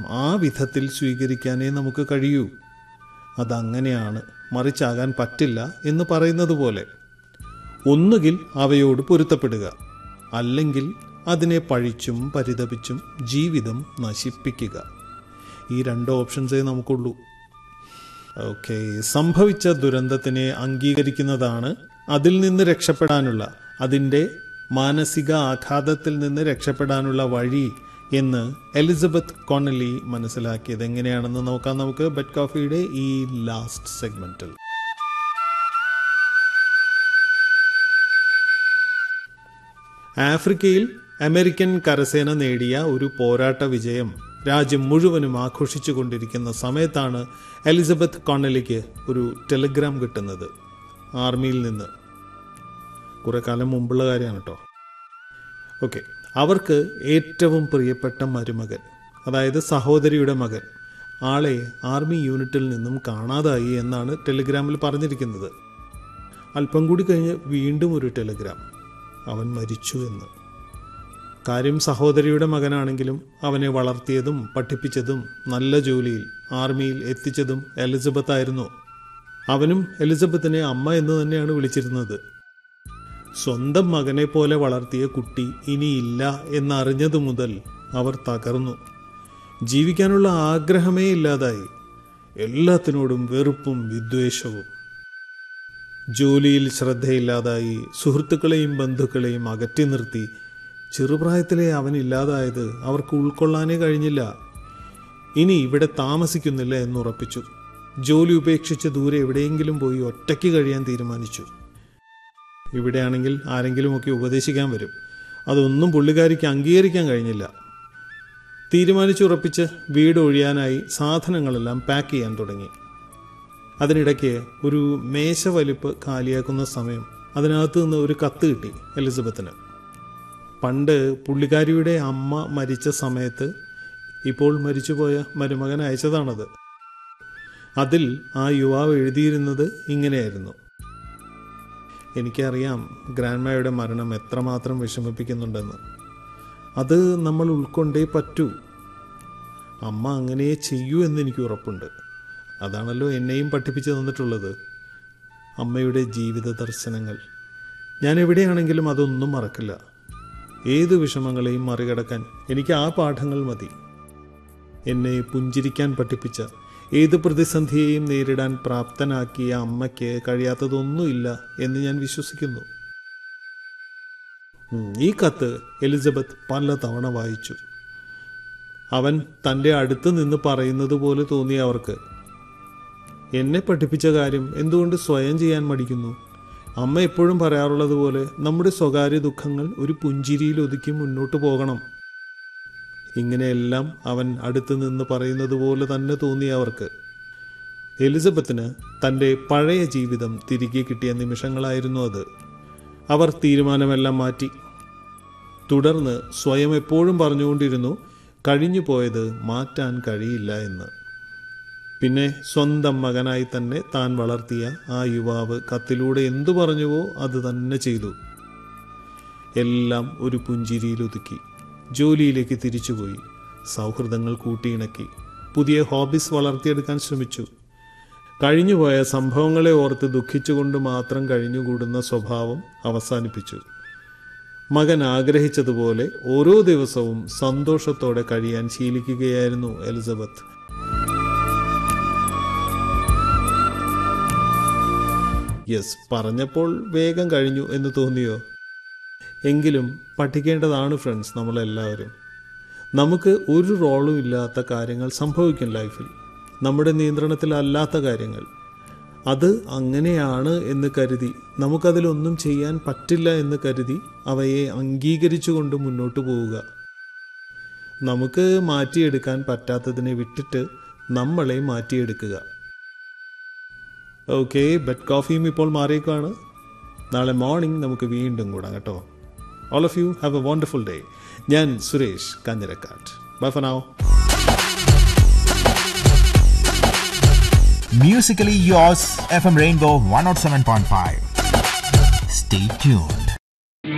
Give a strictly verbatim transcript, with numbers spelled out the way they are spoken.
ആ വിധത്തിൽ സ്വീകരിക്കാനേ നമുക്ക് കഴിയൂ. അതങ്ങനെയാണ്, മറിച്ചാകാൻ പറ്റില്ല എന്ന് പറയുന്നത് പോലെ. ഒന്നുകിൽ അവയോട് പൊരുത്തപ്പെടുക, അല്ലെങ്കിൽ അതിനെ പഴിച്ചും പരിതപിച്ചും ജീവിതം നശിപ്പിക്കുക. ഈ രണ്ട് ഓപ്ഷൻസേ നമുക്കുള്ളൂ. ഓക്കെ, സംഭവിച്ച ദുരന്തത്തിനെ അംഗീകരിക്കുന്നതാണ് അതിൽ നിന്ന് രക്ഷപ്പെടാനുള്ള, അതിൻ്റെ മാനസിക ആഘാതത്തിൽ നിന്ന് രക്ഷപ്പെടാനുള്ള വഴി എന്ന് എലിസബത്ത് കോണലി മനസ്സിലാക്കിയത് എങ്ങനെയാണെന്ന് നോക്കാം നമുക്ക് ബെഡ് കോഫിയുടെ ഈ ലാസ്റ്റ് സെഗ്മെന്റിൽ. ആഫ്രിക്കയിൽ അമേരിക്കൻ കരസേന നേടിയ ഒരു പോരാട്ട വിജയം രാജ്യം മുഴുവനും ആഘോഷിച്ചു കൊണ്ടിരിക്കുന്ന സമയത്താണ് എലിസബത്ത് കോണലിക്ക് ഒരു ടെലിഗ്രാം കിട്ടുന്നത് ആർമിയിൽ നിന്ന്. കുറെ കാലം മുമ്പുള്ള കാര്യമാണ് കേട്ടോ. ഓക്കെ, അവർക്ക് ഏറ്റവും പ്രിയപ്പെട്ട മരുമകൻ, അതായത് സഹോദരിയുടെ മകൻ, ആളെ ആർമി യൂണിറ്റിൽ നിന്നും കാണാതായി എന്നാണ് ടെലിഗ്രാമിൽ പറഞ്ഞിരിക്കുന്നത്. അല്പം കൂടി കഴിഞ്ഞ് വീണ്ടും ഒരു ടെലിഗ്രാം, അവൻ മരിച്ചു എന്ന്. കാര്യം സഹോദരിയുടെ മകനാണെങ്കിലും അവനെ വളർത്തിയതും പഠിപ്പിച്ചതും നല്ല ജോലിയിൽ ആർമിയിൽ എത്തിച്ചതും എലിസബത്ത് ആയിരുന്നു. അവനും എലിസബത്തിനെ അമ്മ എന്ന് തന്നെയാണ് വിളിച്ചിരുന്നത്. സ്വന്തം മകനെ പോലെ വളർത്തിയ കുട്ടി ഇനിയില്ല എന്നറിഞ്ഞതു മുതൽ അവർ തകർന്നു. ജീവിക്കാനുള്ള ആഗ്രഹമേ ഇല്ലാതായി. എല്ലാത്തിനോടും വെറുപ്പും വിദ്വേഷവും. ജോലിയിൽ ശ്രദ്ധയില്ലാതായി, സുഹൃത്തുക്കളെയും ബന്ധുക്കളെയും അകറ്റി നിർത്തി. ചെറുപ്രായത്തിലെ അവനില്ലാതായത് അവർക്ക് ഉൾക്കൊള്ളാനേ കഴിഞ്ഞില്ല. ഇനി ഇവിടെ താമസിക്കുന്നില്ല എന്നുറപ്പിച്ചു. ജോലി ഉപേക്ഷിച്ച് ദൂരെ എവിടെയെങ്കിലും പോയി ഒറ്റയ്ക്ക് കഴിയാൻ തീരുമാനിച്ചു. ഇവിടെയാണെങ്കിൽ ആരെങ്കിലുമൊക്കെ ഉപദേശിക്കാൻ വരും. അതൊന്നും പുള്ളിക്കാരിക്ക് അംഗീകരിക്കാൻ കഴിഞ്ഞില്ല. തീരുമാനിച്ചുറപ്പിച്ച് വീട് ഒഴിയാനായി സാധനങ്ങളെല്ലാം പാക്ക് ചെയ്യാൻ തുടങ്ങി. അതിനിടയ്ക്ക് ഒരു മേശ വലിപ്പ് കാലിയാക്കുന്ന സമയം അതിനകത്ത് നിന്ന് ഒരു കത്ത് കിട്ടി എലിസബത്തിന്. പണ്ട് പുള്ളിക്കാരിയുടെ അമ്മ മരിച്ച സമയത്ത് ഇപ്പോൾ മരിച്ചുപോയ മരുമകൻ അയച്ചതാണത്. അതിൽ ആ യുവാവ് എഴുതിയിരുന്നത് ഇങ്ങനെയായിരുന്നു: എനിക്കറിയാം ഗ്രാൻഡ്മയുടെ മരണം എത്രമാത്രം വിഷമിപ്പിക്കുന്നുണ്ടെന്ന്. അത് നമ്മൾ ഉൾക്കൊണ്ടേ പറ്റൂ. അമ്മ അങ്ങനെ ചെയ്യൂ എന്നെനിക്ക് ഉറപ്പുണ്ട്. അതാണല്ലോ എന്നെയും പഠിപ്പിച്ചു തന്നിട്ടുള്ളത്. അമ്മയുടെ ജീവിത ദർശനങ്ങൾ. ഞാൻ എവിടെയാണെങ്കിലും അതൊന്നും മറക്കില്ല. ഏത് വിഷമങ്ങളെയും മറികടക്കാൻ എനിക്ക് ആ പാഠങ്ങൾ മതി. എന്നെ പുഞ്ചിരിക്കാൻ പഠിപ്പിച്ച, ഏത് പ്രതിസന്ധിയെയും നേരിടാൻ പ്രാപ്തനാക്കിയ അമ്മയ്ക്ക് കഴിയാത്തതൊന്നുമില്ല എന്ന് ഞാൻ വിശ്വസിക്കുന്നു. ഈ കത്ത് എലിസബത്ത് പല തവണ വായിച്ചു. അവൻ തൻ്റെ അടുത്ത് നിന്ന് പറയുന്നത് പോലെ തോന്നി അവർക്ക്. എന്നെ പഠിപ്പിച്ച കാര്യം എന്തുകൊണ്ട് സ്വയം ചെയ്യാൻ മടിക്കുന്നു? അമ്മ എപ്പോഴും പറയാറുള്ളത് പോലെ നമ്മുടെ സ്വകാര്യ ദുഃഖങ്ങൾ ഒരു പുഞ്ചിരിയിൽ ഒതുക്കി മുന്നോട്ട് പോകണം. ഇങ്ങനെയെല്ലാം അവൻ അടുത്ത് നിന്ന് പറയുന്നത് പോലെ തന്നെ തോന്നി അവർക്ക്. എലിസബത്തിന് തൻ്റെ പഴയ ജീവിതം തിരികെ കിട്ടിയ നിമിഷങ്ങളായിരുന്നു അത്. അവർ തീരുമാനമെല്ലാം മാറ്റി. തുടർന്ന് സ്വയം എപ്പോഴും പറഞ്ഞുകൊണ്ടിരുന്നു, കഴിഞ്ഞു പോയത് മാറ്റാൻ കഴിയില്ല എന്ന്. പിന്നെ സ്വന്തം മകനായി തന്നെ താൻ വളർത്തിയ ആ യുവാവ് കത്തിലൂടെ എന്തു പറഞ്ഞുവോ അത് തന്നെ ചെയ്തു. എല്ലാം ഒരു പുഞ്ചിരിയിലൊതുക്കി. ജോലിയിലേക്ക് തിരിച്ചുപോയി. സൗഹൃദങ്ങൾ കൂട്ടിയിണക്കി. പുതിയ ഹോബീസ് വളർത്തിയെടുക്കാൻ ശ്രമിച്ചു. കഴിഞ്ഞുപോയ സംഭവങ്ങളെ ഓർത്ത് ദുഃഖിച്ചുകൊണ്ട് മാത്രം കഴിഞ്ഞുകൂടുന്ന സ്വഭാവം അവസാനിപ്പിച്ചു. മകൻ ആഗ്രഹിച്ചതുപോലെ ഓരോ ദിവസവും സന്തോഷത്തോടെ കഴിയാൻ ശീലിക്കുകയായിരുന്നു എലിസബത്ത്. യെസ്, പറഞ്ഞപ്പോൾ വേഗം കഴിഞ്ഞു എന്ന് തോന്നിയോ? എങ്കിലും പഠിക്കേണ്ടതാണ് ഫ്രണ്ട്സ് നമ്മളെല്ലാവരും. നമുക്ക് ഒരു റോളും ഇല്ലാത്ത കാര്യങ്ങൾ സംഭവിക്കും ലൈഫിൽ. നമ്മുടെ നിയന്ത്രണത്തിലല്ലാത്ത കാര്യങ്ങൾ. അത് അങ്ങനെയാണ് എന്ന് കരുതി, നമുക്കതിലൊന്നും ചെയ്യാൻ പറ്റില്ല എന്ന് കരുതി അവയെ അംഗീകരിച്ചുകൊണ്ട് മുന്നോട്ട് പോവുക. നമുക്ക് മാറ്റിയെടുക്കാൻ പറ്റാത്തതിനെ വിട്ടിട്ട് നമ്മളെ മാറ്റിയെടുക്കുക. ഓക്കെ, ബെഡ് കോഫിയും ഇപ്പോൾ മാറിയേക്കാണ്. നാളെ മോർണിംഗ് നമുക്ക് വീണ്ടും കൂടാം കേട്ടോ. All of you have a wonderful day. ഞാൻ Suresh Kanjirakkattu. Bye for now. Musically yours, F M Rainbow one oh seven point five. Stay tuned.